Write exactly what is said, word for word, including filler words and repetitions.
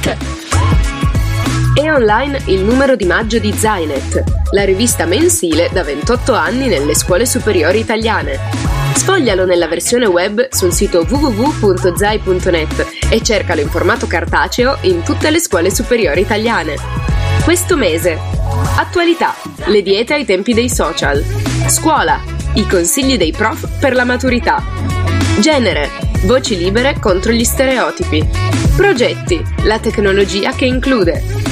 Zainet. È online il numero di maggio di Zainet, la rivista mensile da ventotto anni nelle scuole superiori italiane. Sfoglialo nella versione web sul sito w w w punto zai punto net e cercalo in formato cartaceo in tutte le scuole superiori italiane. Questo mese: attualità, le diete ai tempi dei social; scuola, i consigli dei prof per la maturità; genere, voci libere contro gli stereotipi; progetti, la tecnologia che include;